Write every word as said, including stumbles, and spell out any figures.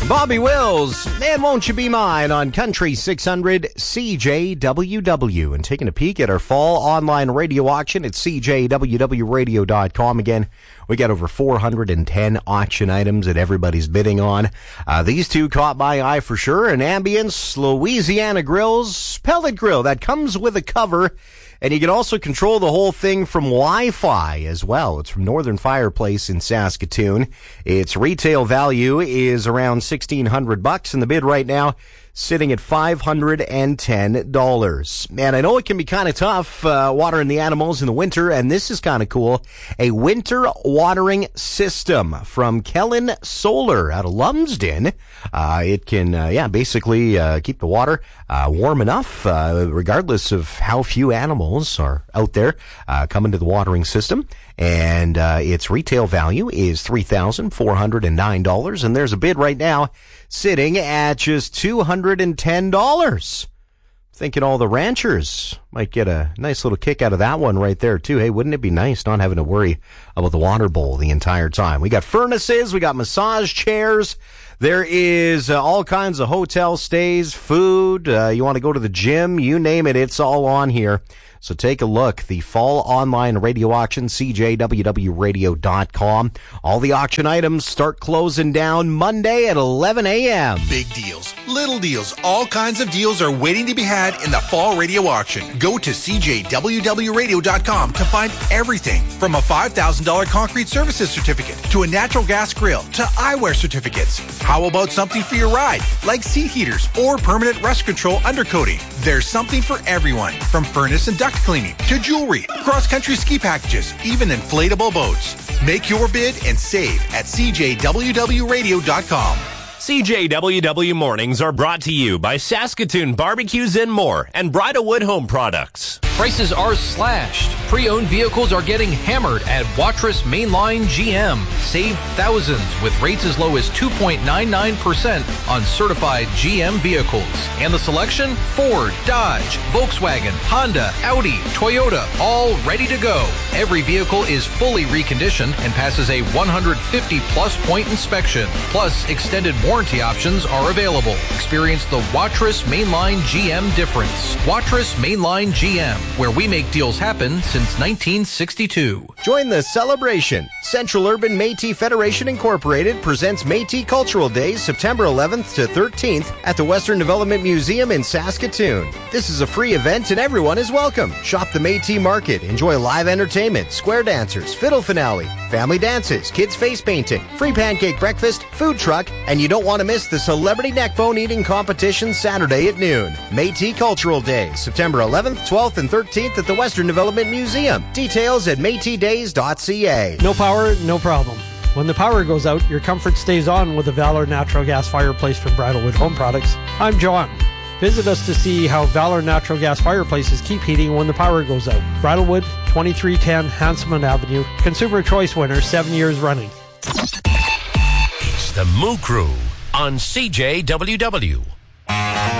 Bobby Wills, Man Won't You Be Mine on Country six hundred C J W W. And taking a peek at our fall online radio auction at C J W W radio dot com. Again, we got over four hundred ten auction items that everybody's bidding on. Uh, these two caught my eye for sure. An Ambience Louisiana Grills pellet grill that comes with a cover. And you can also control the whole thing from Wi-Fi as well. It's from Northern Fireplace in Saskatoon. Its retail value is around sixteen hundred bucks, and the bid right now sitting at five hundred ten dollars. Man, I know it can be kind of tough uh, watering the animals in the winter, and this is kind of cool. A winter watering system from Kellen Solar out of Lumsden. Uh, it can, uh, yeah, basically uh, keep the water uh, warm enough, uh, regardless of how few animals are out there uh, coming to the watering system. And uh, its retail value is three thousand four hundred nine dollars, and there's a bid right now sitting at just two hundred ten dollars. Thinking all the ranchers might get a nice little kick out of that one right there, too. Hey, wouldn't it be nice not having to worry about the water bowl the entire time? We got furnaces, we got massage chairs. There is uh, all kinds of hotel stays, food. Uh, you want to go to the gym, you name it, it's all on here. So take a look. The fall online radio auction, C J W W radio dot com. All the auction items start closing down Monday at eleven a.m. Big deals, little deals, all kinds of deals are waiting to be had in the fall radio auction. Go to C J W W radio dot com to find everything from a five thousand dollars concrete services certificate to a natural gas grill to eyewear certificates. How about something for your ride, like seat heaters or permanent rust control undercoating? There's something for everyone, from furnace and duct cleaning to jewelry, cross-country ski packages, even inflatable boats. Make your bid and save at C J W W radio dot com. C J W W Mornings are brought to you by Saskatoon Barbecues and More and Bridalwood Home Products. Prices are slashed. Pre-owned vehicles are getting hammered at Watrous Mainline G M. Save thousands with rates as low as two point nine nine percent on certified G M vehicles. And the selection? Ford, Dodge, Volkswagen, Honda, Audi, Toyota, all ready to go. Every vehicle is fully reconditioned and passes a one hundred fifty plus point inspection. Plus, extended warranty options are available. Experience the Watrous Mainline G M difference. Watrous Mainline G M, where we make deals happen since nineteen sixty-two. Join the celebration. Central Urban Métis Federation Incorporated presents Métis Cultural Days September eleventh to thirteenth at the Western Development Museum in Saskatoon. This is a free event and everyone is welcome. Shop the Métis Market, enjoy live entertainment, square dancers, fiddle finale, family dances, kids face painting, free pancake breakfast, food truck, and you don't want to miss the celebrity neckbone eating competition Saturday at noon. Métis Cultural Days September eleventh, twelfth, and thirteenth at the Western Development Museum. Details at métis days dot c a. No power, no problem. When the power goes out, your comfort stays on with the Valor Natural Gas Fireplace from Bridalwood Home Products. I'm John. Visit us to see how Valor Natural Gas Fireplaces keep heating when the power goes out. Bridalwood, twenty-three ten Hanselman Avenue. Consumer Choice winner, seven years running. It's the Moo Crew on C J W W.